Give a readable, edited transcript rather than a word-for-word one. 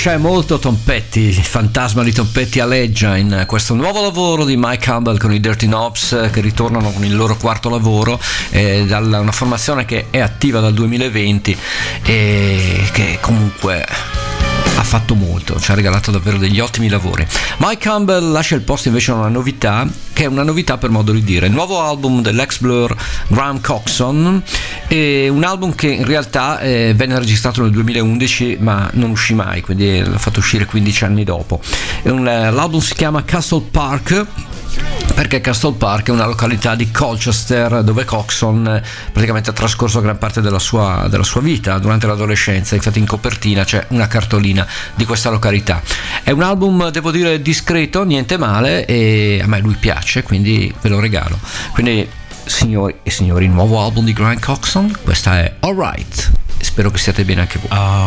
c'è molto Tom Petty, il fantasma di Tom Petty aleggia in questo nuovo lavoro di Mike Campbell con i Dirty Knobs, che ritornano con il loro quarto lavoro, una formazione che è attiva dal 2020 e che comunque ha fatto molto, ci ha regalato davvero degli ottimi lavori. Mike Campbell lascia il posto invece a una novità, che è una novità per modo di dire, il nuovo album dell'ex Blur Graham Coxon, è un album che in realtà venne registrato nel 2011 ma non uscì mai, quindi l'ha fatto uscire 15 anni dopo. L'album si chiama Castle Park, perché Castle Park è una località di Colchester dove Coxon praticamente ha trascorso gran parte della sua vita durante l'adolescenza. Infatti in copertina c'è una cartolina di questa località. È un album, devo dire, discreto, niente male, e a me lui piace, quindi ve lo regalo. Quindi, signori e signori, il nuovo album di Graham Coxon, questa è Alright, spero che siate bene anche voi.